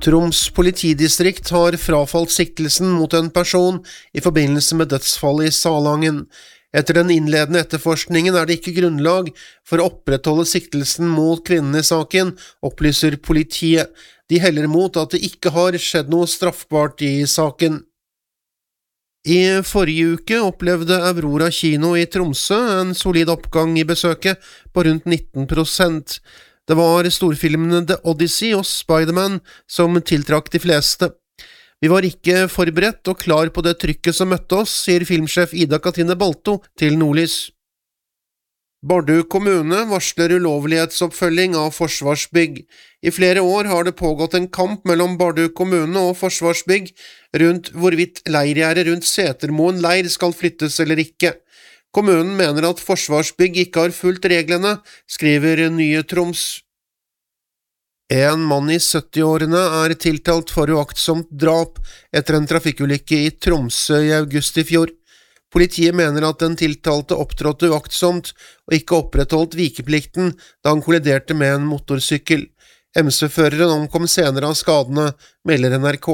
Troms politidistrikt har frafalt siktelsen mot en person i forbindelse med dødsfallet i Salangen. Etter den innledende etterforskningen er det ikke grunnlag for å opprettholde siktelsen mot kvinnen i saken, opplyser politiet. De heller mot at det ikke har skjedd noe straffbart i saken. I forrige uke opplevde Aurora kino i Tromsø en solid oppgang i besøket på rundt 19%. Det var storfilmene The Odyssey og Spider-Man som tiltrakk de fleste. Vi var ikke forberedt og klar på det trykket som møtte oss, sier filmsjef Ida Katrine Balto til Nordlys. Bardu kommune varsler ulovlighetsoppfølging av Forsvarsbygg. I flere år har det pågått en kamp mellom Bardu kommune og Forsvarsbygg rundt hvorvidt leirgjerdet rundt Setermoen leir skal flyttes eller ikke. Kommunen mener at Forsvarsbygg ikke har fulgt reglene, skriver Nye Troms. En mann i 70-årene er tiltalt for uaktsomt drap etter en trafikkulykke i Tromsø i august i fjor. Politiet mener at den tiltalte opptrådte uaktsomt og ikke opprettholdt vikeplikten da han kolliderte med en motorsykkel. MC-føreren omkom senere av skadene, melder NRK.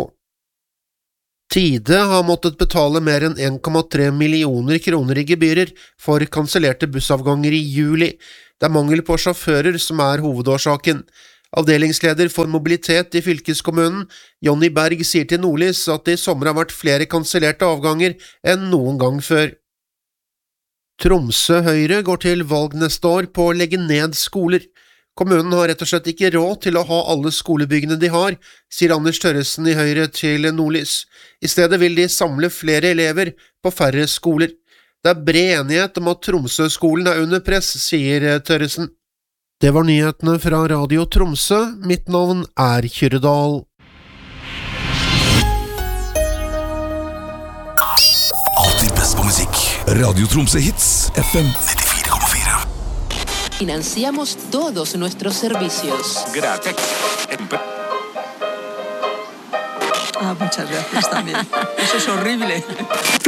Tide har måttet betale mer enn 1,3 millioner kroner i gebyrer for kansellerte bussavganger i juli. Det er mangel på sjåfører som er hovedårsaken. Avdelingsleder for mobilitet i fylkeskommunen, Jonny Berg, sier til Nordlys at det i sommer har vært flere kansellerte avganger enn noen gang før. Tromsø Høyre går til valg neste år på å legge ned skoler. Kommunen har rett og slett ikke råd til å ha alle skolebyggene de har, sier Anders Tørresen i Høyre til Nordlys. I stedet vil de samle flere elever på færre skoler. Det er bred enighet om at Tromsø-skolen er under press, sier Tørresen. Det var nyhetene fra Radio Tromsø. Mitt navn er Kyrredal. Alltid best på musikk. Radio Tromsø Hits, FM 94,4. Financiamos todos nuestros servicios. Gracias. Muchas gracias también. Eso es horrible.